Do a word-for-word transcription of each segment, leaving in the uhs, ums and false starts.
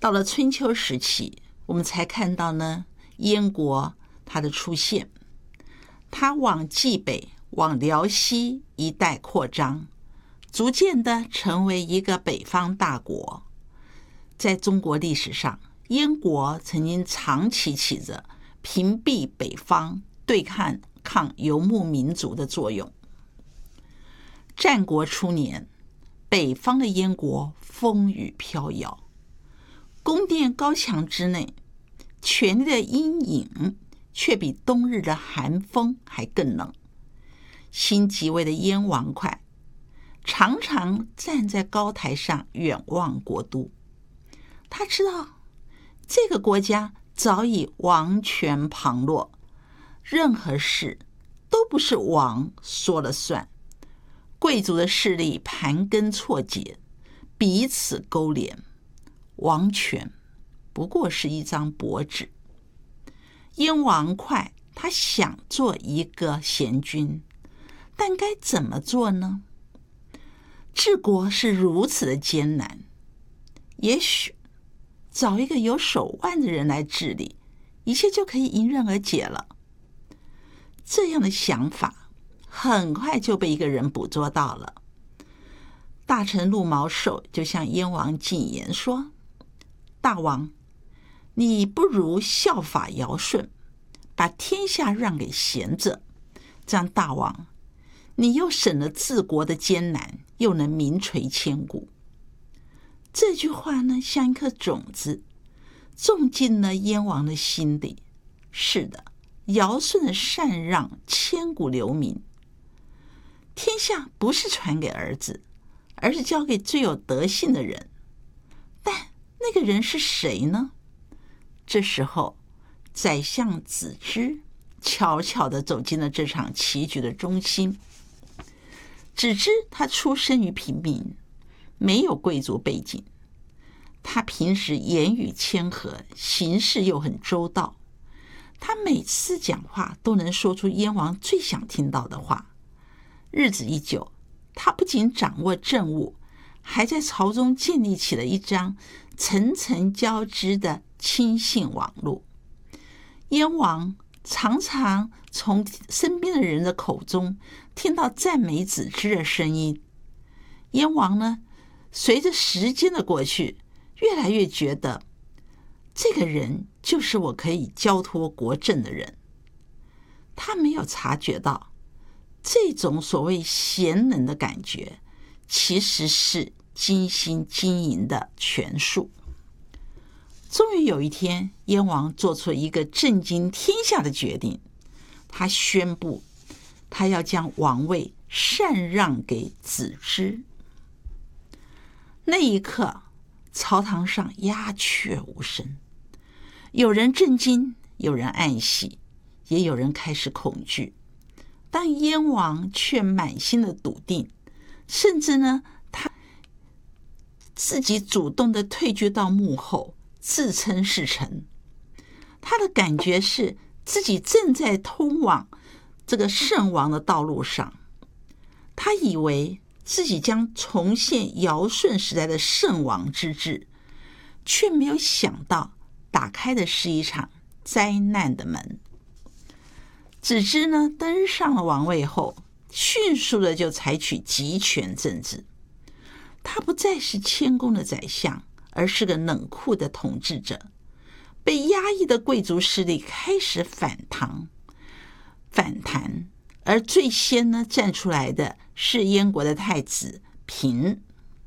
到了春秋时期，我们才看到呢燕国它的出现，它往冀北、往辽西一带扩张，逐渐的成为一个北方大国。在中国历史上，燕国曾经长期起着屏蔽北方、对抗抗游牧民族的作用。战国初年，北方的燕国风雨飘摇，宫殿高墙之内，权力的阴影却比冬日的寒风还更冷。新即位的燕王哙常常站在高台上远望国都，他知道这个国家早已王权旁落，任何事都不是王说了算，贵族的势力盘根错节，彼此勾连，王权不过是一张薄纸。燕王哙他想做一个贤君，但该怎么做呢？治国是如此的艰难，也许找一个有手腕的人来治理，一切就可以迎刃而解了。这样的想法很快就被一个人捕捉到了。大臣陆毛寿就向燕王进言说：大王，你不如效法尧舜，把天下让给贤者，这样大王你又省了治国的艰难，又能名垂千古。这句话呢，像一颗种子种进了燕王的心里。是的，尧舜的禅让千古留名。天下不是传给儿子，而是交给最有德性的人。但那个人是谁呢？这时候，宰相子之悄悄地走进了这场棋局的中心。子之他出身于平民，没有贵族背景，他平时言语谦和，行事又很周到。他每次讲话都能说出燕王最想听到的话。日子一久，他不仅掌握政务，还在朝中建立起了一张层层交织的亲信网络。燕王常常从身边的人的口中听到赞美子之的声音。燕王呢，随着时间的过去，越来越觉得这个人就是我可以交托国政的人。他没有察觉到，这种所谓贤能的感觉，其实是精心经营的权术。终于有一天，燕王做出一个震惊天下的决定，他宣布他要将王位禅让给子之。那一刻，朝堂上鸦雀无声，有人震惊，有人暗喜，也有人开始恐惧。但燕王却满心的笃定，甚至呢，他自己主动的退居到幕后，自称是臣。他的感觉是自己正在通往这个圣王的道路上。他以为自己将重现尧舜时代的圣王之治，却没有想到打开的是一场灾难的门。子之呢，登上了王位后，迅速的就采取集权政治。他不再是谦恭的宰相，而是个冷酷的统治者。被压抑的贵族势力开始反弹反弹而最先呢站出来的是燕国的太子平。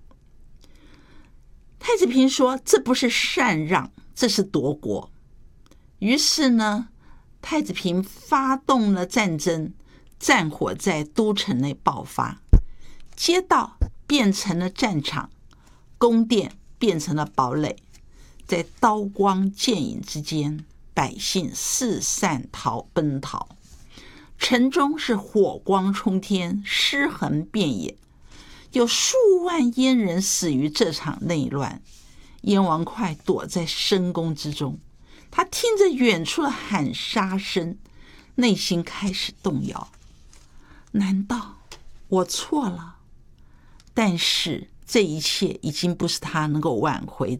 太子平说，这不是禅让，这是夺国。于是呢，太子平发动了战争，战火在都城内爆发，街道变成了战场，宫殿变成了堡垒。在刀光剑影之间，百姓四散逃奔逃，城中是火光冲天，尸横遍野，有数万燕人死于这场内乱。燕王哙躲在深宫之中，他听着远处的喊杀声，内心开始动摇。难道我错了？但是这一切已经不是他能够挽回